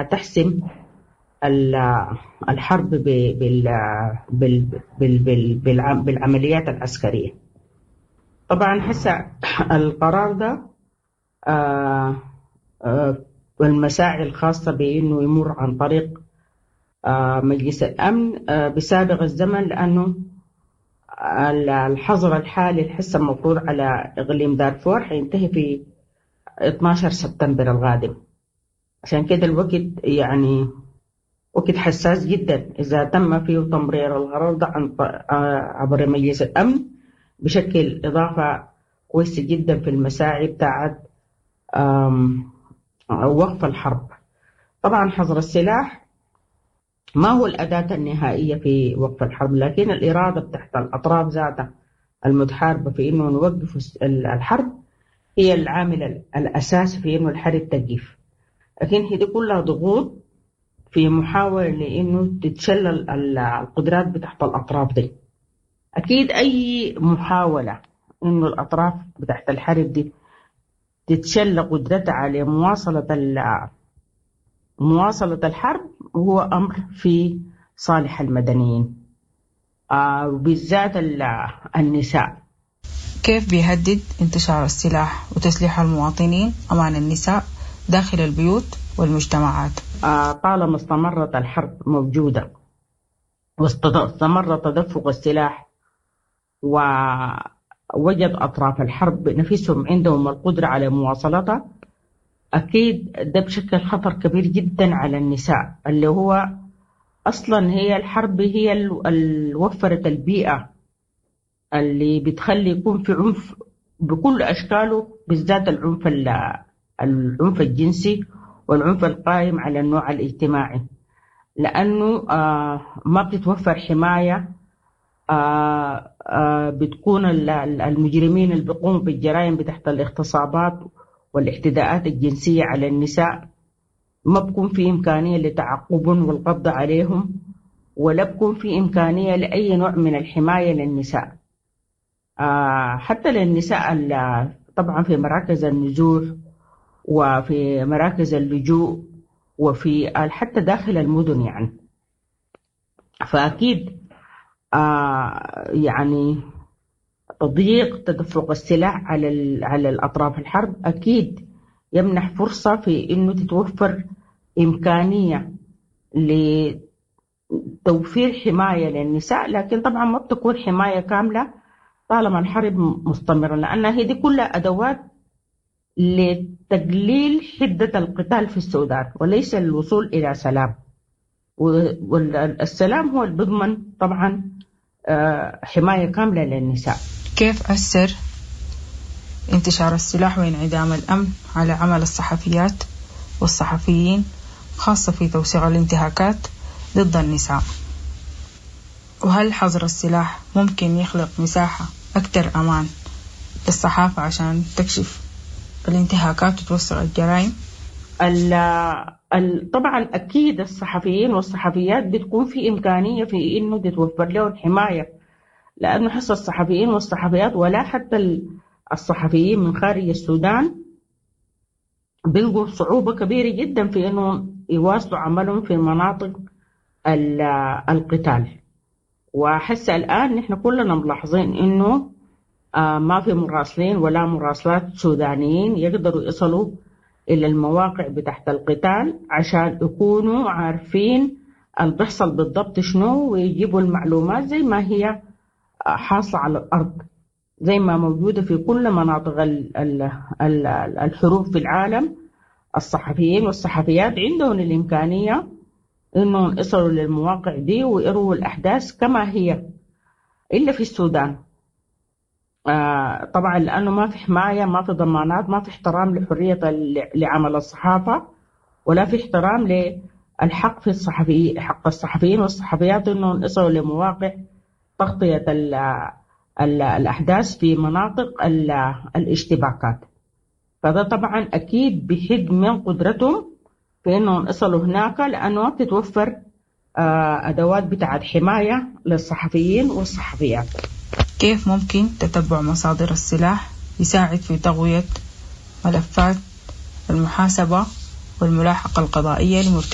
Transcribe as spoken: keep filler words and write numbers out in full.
تحسم الحرب بالعمليات العسكرية. طبعا هسه القرار ده والمساعي الخاصة بأنه يمر عن طريق مجلس الأمن بسابق الزمن، لأنه الحظر الحالي الحسة المفروض على إقليم دارفور حينتهي في اثني عشر سبتمبر القادم. عشان كده الوقت يعني وقت حساس جدا إذا تم فيه تمرير القرار ده عبر مجلس الأمن بشكل إضافة كويسة جدا في المساعي بتاعت وقف الحرب. طبعا حظر السلاح ما هو الأداة النهائية في وقف الحرب، لكن الإرادة تحت الأطراف ذاتها المتحاربة في إنه نوقف الحرب هي العامل الأساسي في إنه الحرب تقف. لكن هي دي كلها ضغوط في محاولة لإنه تتشلل القدرات بتاعت الأطراف دي. أكيد أي محاولة إنه الأطراف بتاعت الحرب دي تتشل قدرتها على مواصلة مواصلة الحرب هو أمر في صالح المدنيين آه وبالذات النساء. كيف بيهدد انتشار السلاح وتسليح المواطنين أمام النساء داخل البيوت والمجتمعات؟ آه طالما استمرت الحرب موجودة واستمر تدفق السلاح ووجد أطراف الحرب نفسهم عندهم القدرة على مواصلتها، أكيد ده بشكل خطر كبير جدا على النساء، اللي هو أصلا هي الحرب هي اللي وفرت البيئة اللي بتخلي يكون في عنف بكل أشكاله، بالذات العنف العنف الجنسي والعنف القائم على النوع الاجتماعي، لأنه آه ما بتتوفر حماية. آه آه بتكون المجرمين اللي بيقوموا بالجرائم بتحت الاغتصابات والاعتداءات الجنسية على النساء ما بكون في إمكانية لتعقبهم والقبض عليهم، ولا بكون في إمكانية لأي نوع من الحماية للنساء. آه حتى للنساء طبعا في مراكز النزوح وفي مراكز اللجوء وفي حتى داخل المدن يعني. فأكيد آه يعني تضييق تدفق السلاح على على الأطراف الحرب أكيد يمنح فرصة في إنه تتوفر إمكانية لتوفير حماية للنساء، لكن طبعا ما بتكون حماية كاملة طالما الحرب مستمرة، لأن هي دي كلها أدوات لتقليل حدة القتال في السودان وليس الوصول إلى سلام. والسلام هو اللي بيضمن طبعا حماية كاملة للنساء. كيف أثر انتشار السلاح وانعدام الأمن على عمل الصحفيات والصحفيين، خاصة في توسيع الانتهاكات ضد النساء؟ وهل حظر السلاح ممكن يخلق مساحة أكثر أمان للصحافة عشان تكشف الانتهاكات وتوسع الجرائم؟ طبعا أكيد الصحفيين والصحفيات بتكون في إمكانية في إنه تتوفر لهم حماية، لأنه حس الصحفيين والصحفيات ولا حتى الصحفيين من خارج السودان بيلقوا صعوبة كبيرة جدا في إنه يواصلوا عملهم في مناطق القتال. وحس الآن نحن كلنا ملاحظين إنه ما في مراسلين ولا مراسلات سودانيين يقدروا يصلوا إلى المواقع بتاعت القتال عشان يكونوا عارفين اللي بيحصل بالضبط شنو، ويجيبوا المعلومات زي ما هي حاصلة على الأرض، زي ما موجودة في كل مناطق الحروب في العالم. الصحفيين والصحفيات عندهم الإمكانية إنهم يصلوا للمواقع دي ويروا الأحداث كما هي، إلا في السودان آه طبعا لأنه ما في حماية، ما في ضمانات، ما في احترام لحرية لعمل الصحافة، ولا في احترام للحق في الصحفي حق الصحفيين والصحفيات إنهم يصلوا لمواقع تغطية الأحداث في مناطق الاشتباكات. فده طبعا أكيد بحد من قدرتهم في إنهم يصلوا هناك، لأنه ما بتتوفر أدوات بتاعت حماية للصحفيين والصحفيات. كيف ممكن تتبع مصادر السلاح يساعد في تقوية ملفات المحاسبة والملاحقة القضائية لمرتكبين